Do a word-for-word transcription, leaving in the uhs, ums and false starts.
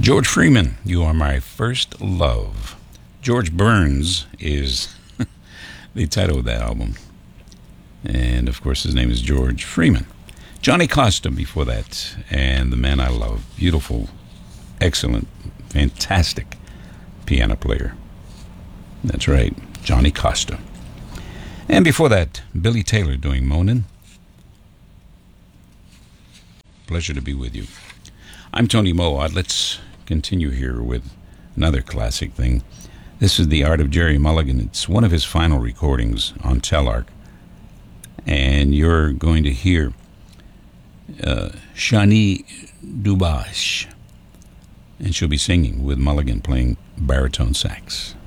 George Freeman, You Are My First Love. George Burns is the title of that album. And, of course, his name is George Freeman. Johnny Costa before that, and The Man I Love. Beautiful, excellent, fantastic piano player. That's right, Johnny Costa. And before that, Billy Taylor doing Moanin'. Pleasure to be with you. I'm Tony Moad. Let's continue here with another classic thing. This is The Art of Gerry Mulligan. It's one of his final recordings on Telarc. And you're going to hear uh, Shani Dubash. And she'll be singing with Mulligan playing baritone sax.